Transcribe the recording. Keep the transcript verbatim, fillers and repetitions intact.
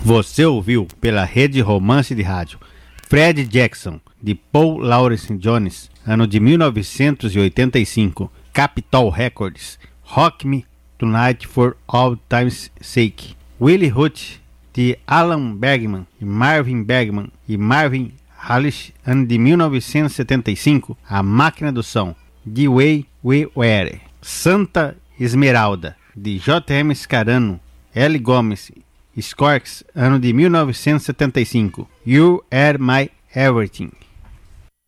Você ouviu pela Rede Romance de Rádio Fred Jackson, de Paul Laurence Jones, ano de mil novecentos e oitenta e cinco, Capitol Records, Rock Me Tonight for All Time's Sake. Willie Hutch, de Alan Bergman e Marvin Bergman e Marvin Halish, ano de mil novecentos e setenta e cinco, A Máquina do Som, The Way We Were. Santa Esmeralda, de J M Scarano, L. Gomes, Scorks, ano de mil novecentos e setenta e cinco, You Are My Everything.